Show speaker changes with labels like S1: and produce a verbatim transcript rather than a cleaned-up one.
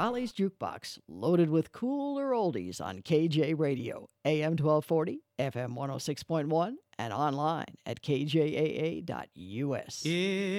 S1: Raleigh's Jukebox, loaded with cooler oldies on K J Radio, A M twelve forty, F M one oh six point one, and online at k j a a dot u s.
S2: Yeah.